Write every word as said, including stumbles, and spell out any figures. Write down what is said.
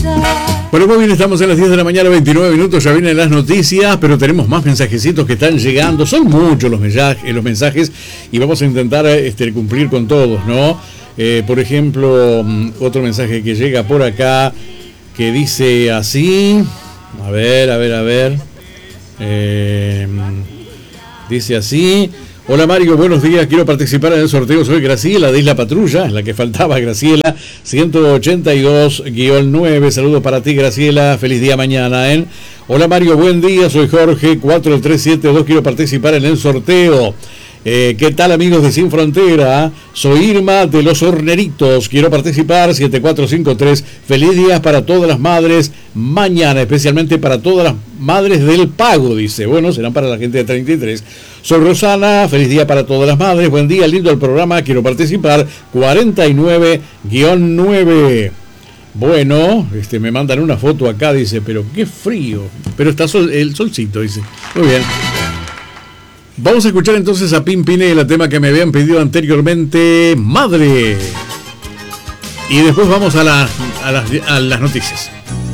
Bueno, muy bien, estamos en las diez de la mañana, veintinueve minutos, ya vienen las noticias, pero tenemos más mensajecitos que están llegando. Son muchos los mensajes, los mensajes y vamos a intentar este, cumplir con todos, ¿no? Eh, por ejemplo, otro mensaje que llega por acá que dice así, a ver, a ver, a ver, eh, dice así: hola Mario, buenos días, quiero participar en el sorteo, soy Graciela de Isla Patrulla, es la que faltaba, Graciela, ciento ochenta y dos guión nueve, saludos para ti Graciela, feliz día mañana, ¿eh? Hola Mario, buen día, soy Jorge, cuatro tres siete dos, quiero participar en el sorteo. Eh, ¿Qué tal amigos de Sin Frontera? Soy Irma de Los Horneritos, quiero participar, siete cuatro cinco tres, feliz día para todas las madres mañana, especialmente para todas las madres del pago, dice, bueno, serán para la gente de treinta y tres. Soy Rosana, feliz día para todas las madres, buen día, lindo el programa, quiero participar, cuarenta y nueve guión nueve. Bueno, este, me mandan una foto acá, dice, pero qué frío, pero está sol, el solcito, dice, muy bien. Vamos a escuchar entonces a Pimpinela, tema que me habían pedido anteriormente, Madre. Y después vamos a, la, a, las, a las noticias.